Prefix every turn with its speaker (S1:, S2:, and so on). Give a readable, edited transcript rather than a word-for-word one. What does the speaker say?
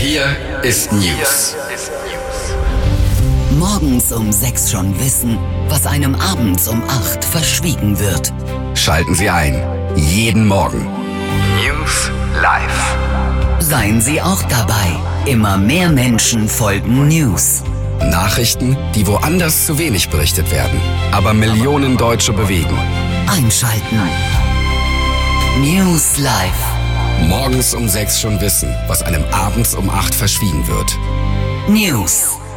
S1: Hier ist News.
S2: Morgens um 6 schon wissen, was einem abends um 8 verschwiegen wird.
S1: Schalten Sie ein. Jeden Morgen. News live.
S2: Seien Sie auch dabei. Immer mehr Menschen folgen News.
S1: Nachrichten, die woanders zu wenig berichtet werden, aber Millionen Deutsche bewegen.
S2: Einschalten. News live.
S1: Morgens um 6 schon wissen, was einem abends um 8 verschwiegen wird.
S2: News.